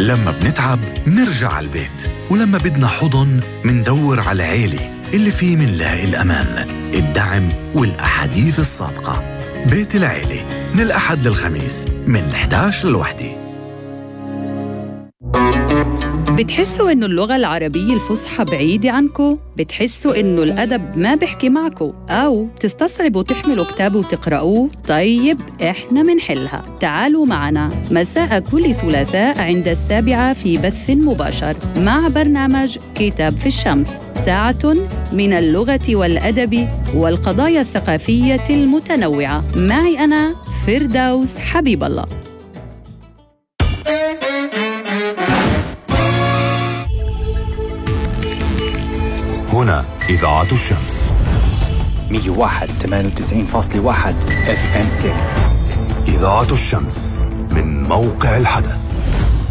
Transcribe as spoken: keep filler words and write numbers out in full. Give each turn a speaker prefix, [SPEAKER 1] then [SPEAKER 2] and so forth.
[SPEAKER 1] لما بنتعب منرجع على البيت، ولما بدنا حضن مندور على العيلة اللي فيه منلاقي الأمان، الدعم والأحاديث الصادقة. بيت العيلة من الأحد للخميس من الإحدى عشر للوحدة.
[SPEAKER 2] بتحسوا إنه اللغة العربية الفصحى بعيدة عنكو؟ بتحسوا إنه الأدب ما بيحكي معكو؟ أو تستصعبوا تحملوا كتاب وتقرأوه؟ طيب إحنا منحلها. تعالوا معنا مساء كل ثلاثاء عند السابعة في بث مباشر مع برنامج كتاب في الشمس، ساعة من اللغة والأدب والقضايا الثقافية المتنوعة. معي أنا فردوس حبيب الله.
[SPEAKER 3] هنا إذاعة الشمس
[SPEAKER 4] مية وواحد ثمانية وتسعين فاصلة واحد اف ام ستيريو.
[SPEAKER 3] إذاعة الشمس من موقع الحدث.